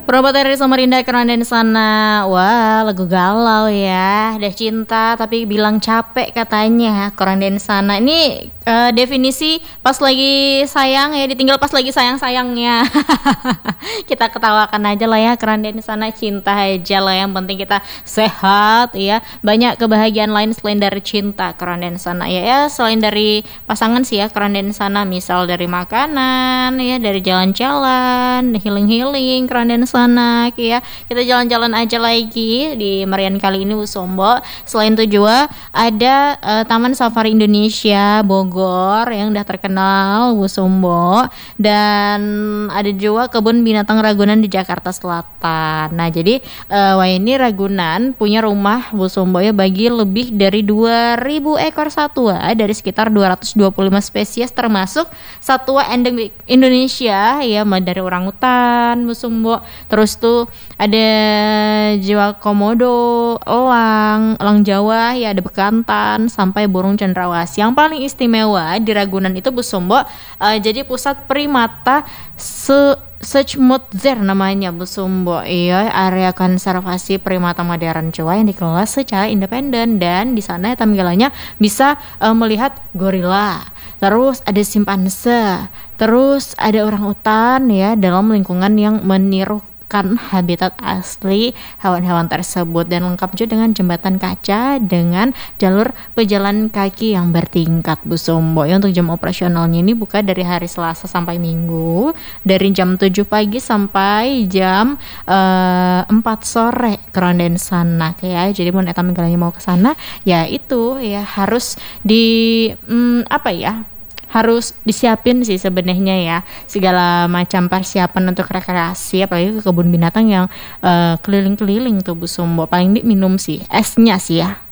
Robot dari Samarinda keren dan sana. Wah, lagu galau ya. Udah cinta tapi bilang capek katanya. Keren dan sana. Ini definisi pas lagi sayang ya, ditinggal pas lagi sayang-sayangnya. Kita ketawakan aja lah ya, keren dan sana, cinta aja lah, yang penting kita sehat ya. Banyak kebahagiaan lain selain dari cinta, keren dan sana ya. Ya, selain dari pasangan sih ya, keren dan sana, misal dari makanan ya, dari jalan-jalan, healing-healing, keren dan sana ya. Kita jalan-jalan aja lagi di Marian kali ini Busombo. Selain itu juga ada Taman Safari Indonesia Bogor yang udah terkenal Busombo, dan ada juga kebun binatang Ragunan di Jakarta Selatan. Nah, jadi wah ini Ragunan punya rumah Busombo ya bagi lebih dari 2000 ekor satwa dari sekitar 225 spesies, termasuk satwa endemik Indonesia ya, dari orangutan Busombo. Terus tuh ada jiwa komodo, elang Jawa ya, ada bekantan sampai burung cendrawasih. Yang paling istimewa di Ragunan itu Busombo jadi pusat primata Sechmutzer namanya Busombo. Iya, area konservasi primata modern Jawa yang dikelola secara independen, dan di sana tampilannya bisa melihat gorila. Terus ada simpanse, terus ada orangutan ya, dalam lingkungan yang menirukan habitat asli hewan-hewan tersebut, dan lengkap juga dengan jembatan kaca dengan jalur pejalan kaki yang bertingkat Busombo. Ya, untuk jam operasionalnya ini buka dari hari Selasa sampai Minggu dari jam 7 pagi sampai jam 4 sore, keren dan sana ya. Jadi mau eta menggalanya mau ke sana ya, itu ya harus di harus disiapin sih sebenarnya ya, segala macam persiapan untuk rekreasi, apalagi ke kebun binatang yang keliling-keliling tuh Busombo. Paling minum sih esnya sih ya.